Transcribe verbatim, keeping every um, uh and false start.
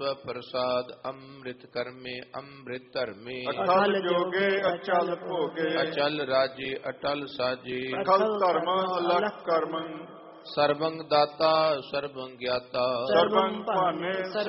ਪ੍ਰਸਾਦ ਅੰਮ੍ਰਿਤ ਕਰਮੇ ਅੰਮ੍ਰਿਤ ਧਰਮੇ ਅਟਲ ਜੋਗੇ ਅਚਲ ਭੋਗੇ ਅਚਲ ਰਾਜੇ ਅਟਲ ਸਾਜੇ ਅਟਲ ਧਰਮ ਅਲਖ ਕਰਮ ਸਰਬੰਗ ਦਾਤਾ ਸਰਬੰਗ ਗਿਆਤਾ ਸਰਬੰ ਭਾਨੇ